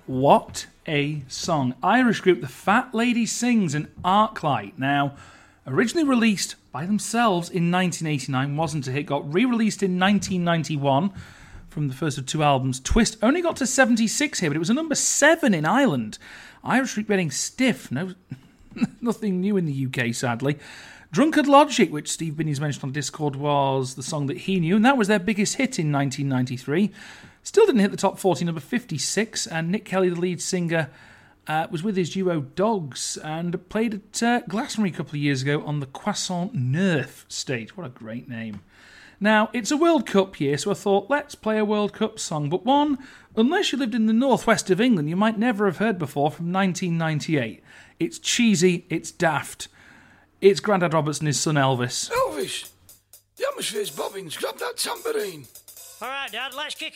What a song. Irish group The Fat Lady Sings and Arclight. Now, originally released by themselves in 1989, wasn't a hit, got re-released in 1991 from the first of two albums. Twist only got to 76 here, but it was a number 7 in Ireland. Irish group getting stiff. No, nothing new in the UK, sadly. Drunkard Logic, which Steve Binney's mentioned on Discord, was the song that he knew, and that was their biggest hit in 1993. Still didn't hit the top 40, number 56, and Nick Kelly, the lead singer, was with his duo Dogs and played at Glastonbury a couple of years ago on the Croissant Neuf stage. What a great name. Now, it's a World Cup year, so I thought, let's play a World Cup song, but one, unless you lived in the northwest of England, you might never have heard before, from 1998. It's cheesy, it's daft. It's Grandad Roberts and his son Elvis. Elvis, the atmosphere's bobbing. Grab that tambourine. All right, Dad, let's kick